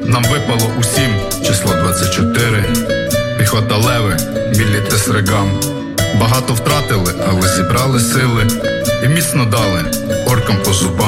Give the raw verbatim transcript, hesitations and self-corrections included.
Нам випало усім число двадцять чотири. Піхота леви, мілітес регам. Багато втратили, але зібрали сили і міцно дали оркам по зубам.